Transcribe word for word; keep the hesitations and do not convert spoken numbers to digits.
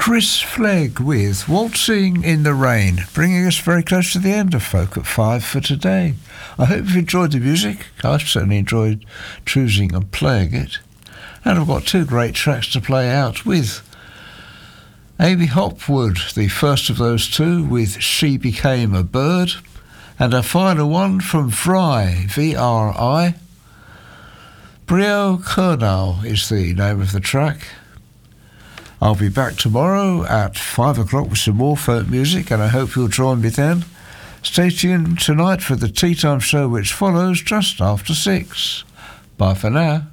Chris Flegg with Waltzing in the Rain, bringing us very close to the end of Folk at Five for today. I hope you've enjoyed the music. I've certainly enjoyed choosing and playing it. And I've got two great tracks to play out with. Amy Hopwood, the first of those two, with She Became a Bird, and a final one from Vry, V R I. Brio Kernal is the name of the track. I'll be back tomorrow at five o'clock with some more folk music, and I hope you'll join me then. Stay tuned tonight for the Tea Time Show, which follows just after six. Bye for now.